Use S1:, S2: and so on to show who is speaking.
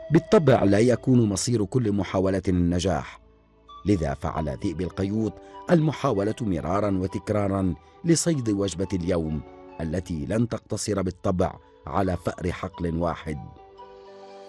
S1: بالطبع لا يكون مصير كل محاولة النجاح، لذا فعل ذئب القيود المحاولة مرارا وتكرارا لصيد وجبة اليوم التي لن تقتصر بالطبع على فأر حقل واحد.